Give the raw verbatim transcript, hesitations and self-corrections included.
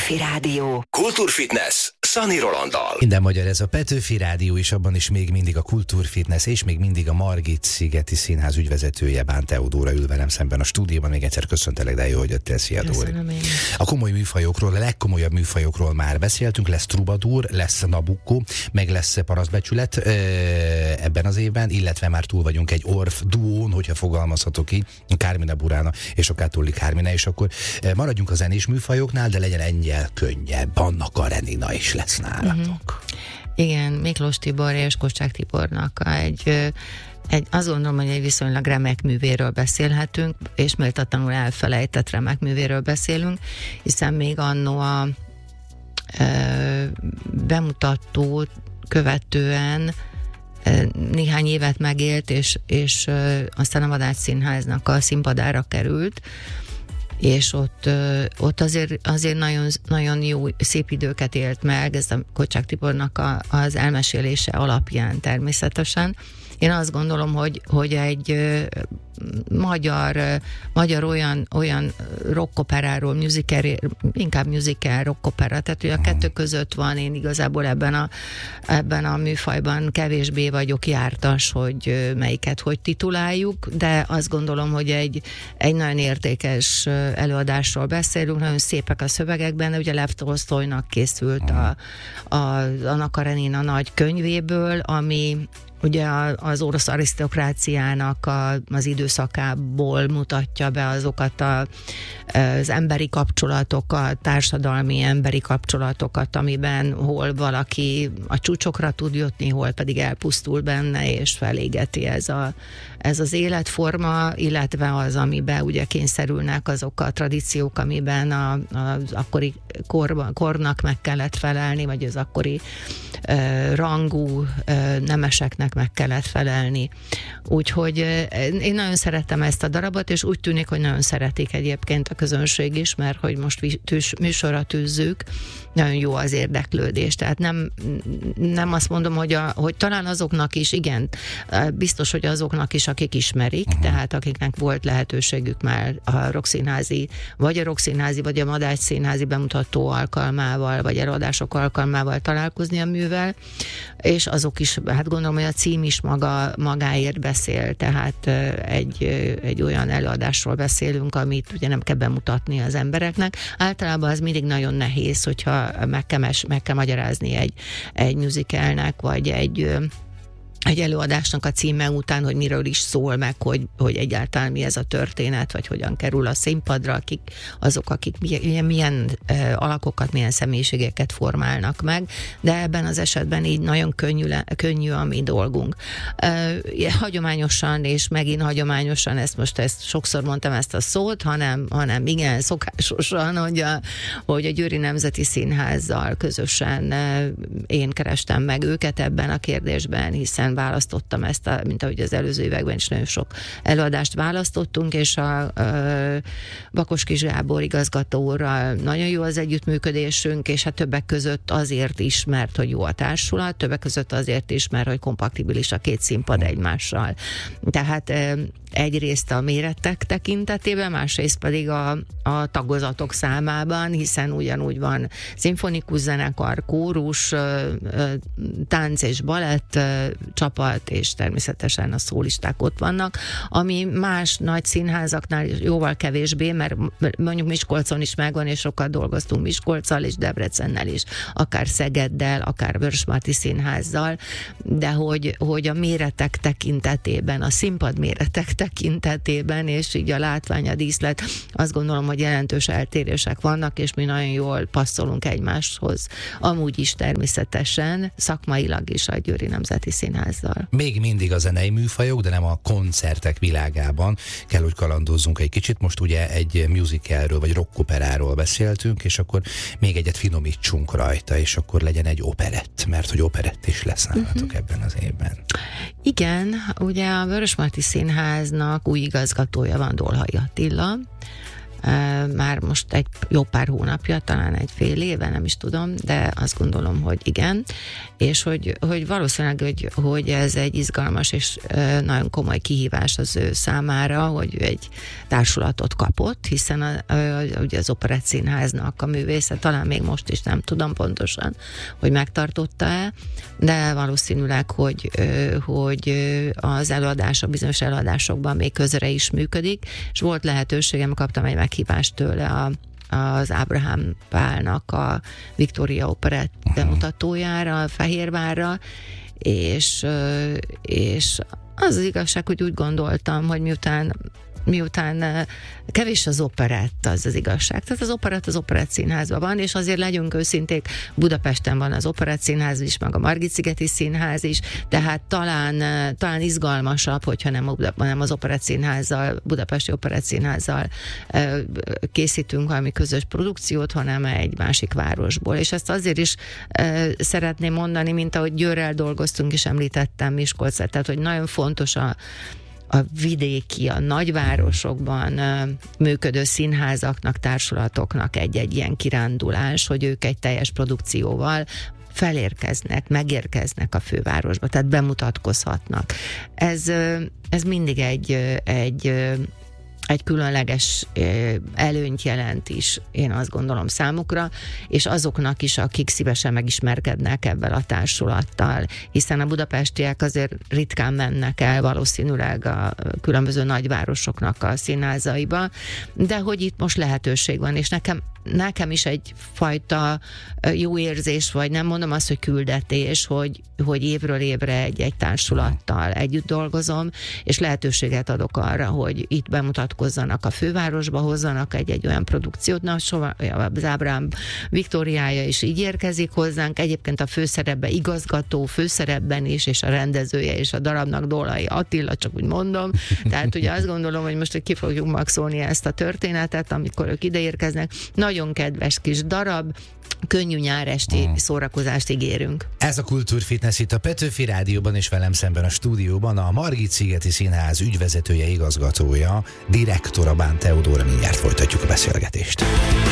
Petőfi Rádió. Kultúrfitness Szani Rolanddal. Minden magyar, ez a Petőfi Rádió, és abban is még mindig a Kultúrfitness, és még mindig a Margit-szigeti Színház ügyvezetője, Bán Teodóra ül velem szemben a stúdióban. Még egyszer köszöntelek, de jó, hogy jöttél. Szia, Dóri. A komoly műfajokról, a legkomolyabb műfajokról már beszéltünk. Lesz Troubadour, lesz Nabucco, meg lesz Parasztbecsület ebben az évben, illetve már túl vagyunk egy Orff duón, hogyha fogalmazhatok így, Carmina Burana és a Cattolic Carmina, és akkor maradjunk a zenés műfajoknál, de legyen ennyel könnyebb. Anna Karenina is lesz nálatok. Uh-huh. Igen, Miklós Tibor és Kocsák Tibornak egy, egy, azt gondolom, hogy egy viszonylag remek művéről beszélhetünk, és méltatlanul elfelejtett remek művéről beszélünk, hiszen még annó a e, bemutatót követően e, néhány évet megélt, és, és e, aztán a Madách Színháznak a színpadára került, és ott, ott azért, azért nagyon, nagyon jó, szép időket élt meg, ez a Kocsák Tibornak a, az elmesélése alapján természetesen. Én azt gondolom, hogy, hogy egy magyar, magyar olyan, olyan rockoperáról, musical, inkább musical rockopera, tehát hogy a kettő között van, én igazából ebben a, ebben a műfajban kevésbé vagyok jártas, hogy melyiket hogy tituláljuk, de azt gondolom, hogy egy, egy nagyon értékes előadásról beszélünk, nagyon szépek a szövegekben, ugye Lev Tolsztojnak készült a, a Anna Karenina nagy könyvéből, ami ugye az orosz arisztokráciának a, az időszakából mutatja be azokat a, az emberi kapcsolatokat, társadalmi emberi kapcsolatokat, amiben hol valaki a csúcsokra tud jutni, hol pedig elpusztul benne, és felégeti ez, a, ez az életforma, illetve az, amiben ugye kényszerülnek azok a tradíciók, amiben a, az akkori korban, kornak meg kellett felelni, vagy az akkori uh, rangú uh, nemeseknek meg kellett felelni. Úgyhogy én nagyon szeretem ezt a darabot, és úgy tűnik, hogy nagyon szeretik egyébként a közönség is, mert hogy most tűz, műsorra tűzzük, nagyon jó az érdeklődés. Tehát nem, nem azt mondom, hogy, a, hogy talán azoknak is, igen, biztos, hogy azoknak is, akik ismerik, uh-huh. tehát akiknek volt lehetőségük már a Rockszínházi, vagy a Rockszínházi, vagy a Madách Színházi bemutató alkalmával, vagy előadások alkalmával találkozni a művel, és azok is, hát gondolom, hogy a cím is maga, magáért beszél, tehát egy, egy olyan előadásról beszélünk, amit ugye nem kell bemutatni az embereknek. Általában az mindig nagyon nehéz, hogyha meg kell, meg kell magyarázni egy, egy musicalnek, vagy egy egy előadásnak a címe után, hogy miről is szól meg, hogy, hogy egyáltalán mi ez a történet, vagy hogyan kerül a színpadra, akik, azok, akik milyen, milyen uh, alakokat, milyen személyiségeket formálnak meg, de ebben az esetben így nagyon könnyű, könnyű a mi dolgunk. Uh, hagyományosan, és megint hagyományosan, ezt most ezt sokszor mondtam ezt a szót, hanem, hanem igen, szokásosan, hogy a, hogy a Győri Nemzeti Színházzal közösen uh, én kerestem meg őket ebben a kérdésben, hiszen választottam ezt, a, mint ahogy az előző években is nagyon sok előadást választottunk, és a, a Bakos Kis Gábor igazgatóral nagyon jó az együttműködésünk, és hát többek között azért is, mert hogy jó a társulat, többek között azért is, mert hogy kompatibilis a két színpad egymással. Tehát egyrészt a méretek tekintetében, másrészt pedig a, a tagozatok számában, hiszen ugyanúgy van szimfonikus zenekar, kórus, tánc és balett csapat, és természetesen a szólisták ott vannak, ami más nagy színházaknál jóval kevésbé, mert mondjuk Miskolcon is megvan, és sokat dolgoztunk Miskolccal és Debrecennel is, akár Szegeddel, akár Vörösmarty Színházzal, de hogy, hogy a méretek tekintetében, a színpad méretek tekintetében, és így a látvány, a díszlet, azt gondolom, hogy jelentős eltérések vannak, és mi nagyon jól passzolunk egymáshoz. Amúgy is természetesen, szakmailag is a Győri Nemzeti Színházzal. Még mindig a zenei műfajok, de nem a koncertek világában kell, hogy kalandozzunk egy kicsit. Most ugye egy musicalről, vagy rockoperáról beszéltünk, és akkor még egyet finomítsunk rajta, és akkor legyen egy operett, mert hogy operett is lesz nálatok uh-huh. ebben az évben. Igen, ugye a Vörösmarty Színháznak új igazgatója van, Dolhai Attila, már most egy jó pár hónapja, talán egy fél éve, nem is tudom, de azt gondolom, hogy igen, és hogy, hogy valószínűleg, hogy, hogy ez egy izgalmas és nagyon komoly kihívás az ő számára, hogy egy társulatot kapott, hiszen a, a, ugye az Operettszínháznak a művésze, talán még most is nem tudom pontosan, hogy megtartotta-e, de valószínűleg, hogy, hogy az előadások, bizonyos előadásokban még közre is működik, és volt lehetőségem, kaptam egy meghívást tőle a az Ábrahám Pálnak a Victoria Operett bemutatójára, Fehérvárra, és, és az az igazság, hogy úgy gondoltam, hogy miután miután kevés az operett, az az igazság. Tehát az operett az Operettszínházban van, és azért legyünk őszinték, Budapesten van az Operettszínház is, meg a Margit-szigeti Színház is, tehát talán, talán izgalmasabb, hogyha nem, nem az Operettszínházzal, Budapesti Operettszínházzal készítünk valami közös produkciót, hanem egy másik városból. És ezt azért is szeretném mondani, mint ahogy Győrrel dolgoztunk, és említettem Miskolcot, tehát hogy nagyon fontos a a vidéki, a nagyvárosokban uh, működő színházaknak, társulatoknak egy-egy ilyen kirándulás, hogy ők egy teljes produkcióval felérkeznek, megérkeznek a fővárosba, tehát bemutatkozhatnak. Ez, uh, ez mindig egy, uh, egy uh, egy különleges előnyt jelent is, én azt gondolom számukra, és azoknak is, akik szívesen megismerkednek ebben a társulattal, hiszen a budapestiek azért ritkán mennek el valószínűleg a különböző nagyvárosoknak a színházaiba, de hogy itt most lehetőség van, és nekem nekem is egyfajta jó érzés, vagy nem mondom azt, hogy küldetés, hogy, hogy évről évre egy-egy társulattal együtt dolgozom, és lehetőséget adok arra, hogy itt bemutatkozzanak a fővárosba, hozzanak egy-egy olyan produkciót. Na, soha, az Ábrahám Viktóriája is így érkezik hozzánk, egyébként a főszerepben igazgató, főszerepben is, és a rendezője és a darabnak Dólai Attila, csak úgy mondom. Tehát ugye azt gondolom, hogy most ki fogjuk maxolni ezt a történetet, amikor ők ideérkeznek. Nagyon kedves kis darab, könnyű nyáresti mm. szórakozást ígérünk. Ez a Kultúrfitness itt a Petőfi Rádióban, és velem szemben a stúdióban a Margit-szigeti Színház ügyvezetője, igazgatója, direktora Bán Teodóra. Mindjárt folytatjuk a beszélgetést.